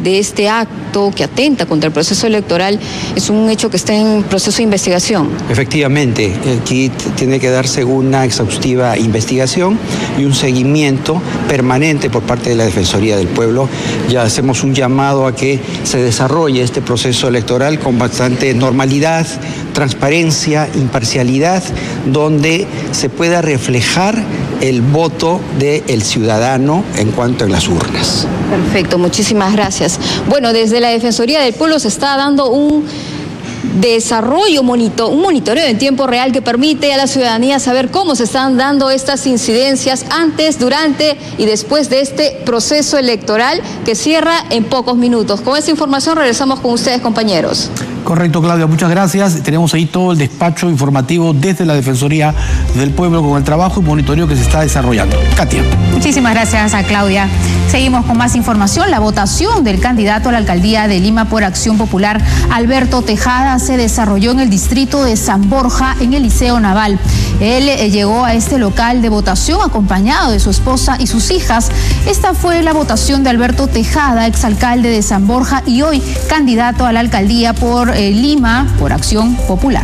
de este acto que atenta contra el proceso electoral es un hecho que está en proceso de investigación. Efectivamente, aquí tiene que darse una exhaustiva investigación y un seguimiento permanente por parte de la Defensoría del Pueblo. Ya hacemos un llamado a que se desarrolle este proceso electoral con bastante normalidad, transparencia, imparcialidad, donde se pueda reflejar el voto del ciudadano en cuanto a las urnas. Perfecto, muchísimas gracias. Bueno, desde la Defensoría del Pueblo se está dando un desarrollo, un monitoreo en tiempo real que permite a la ciudadanía saber cómo se están dando estas incidencias antes, durante y después de este proceso electoral que cierra en pocos minutos. Con esta información regresamos con ustedes, compañeros. Correcto, Claudia, muchas gracias. Tenemos ahí todo el despacho informativo desde la Defensoría del Pueblo con el trabajo y monitoreo que se está desarrollando. Katia. Muchísimas gracias a Claudia. Seguimos con más información. La votación del candidato a la alcaldía de Lima por Acción Popular, Alberto Tejada, se desarrolló en el distrito de San Borja, en el Liceo Naval. Él llegó a este local de votación acompañado de su esposa y sus hijas. Esta fue la votación de Alberto Tejada, exalcalde de San Borja y hoy candidato a la alcaldía por Lima por Acción Popular.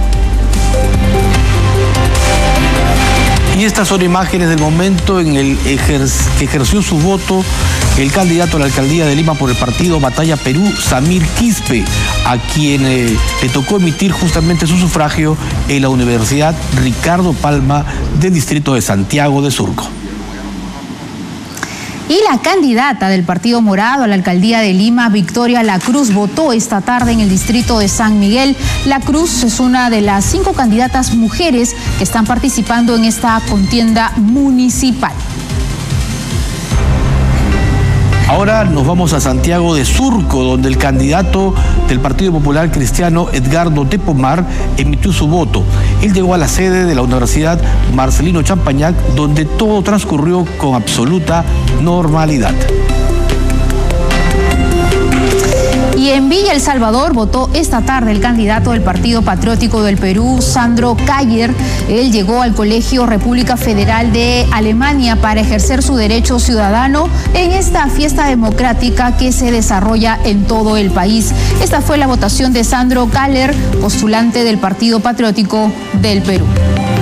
Y estas son imágenes del momento en el que ejerció su voto el candidato a la alcaldía de Lima por el partido Batalla Perú, Samir Quispe, a quien le tocó emitir justamente su sufragio en la Universidad Ricardo Palma del distrito de Santiago de Surco. Y la candidata del Partido Morado a la alcaldía de Lima, Victoria La Cruz, votó esta tarde en el distrito de San Miguel. La Cruz es una de las 5 candidatas mujeres que están participando en esta contienda municipal. Ahora nos vamos a Santiago de Surco, donde el candidato del Partido Popular Cristiano, Edgardo de Pomar, emitió su voto. Él llegó a la sede de la Universidad Marcelino Champañac, donde todo transcurrió con absoluta normalidad. Y en Villa El Salvador votó esta tarde el candidato del Partido Patriótico del Perú, Sandro Cayer. Él llegó al Colegio República Federal de Alemania para ejercer su derecho ciudadano en esta fiesta democrática que se desarrolla en todo el país. Esta fue la votación de Sandro Cayer, postulante del Partido Patriótico del Perú.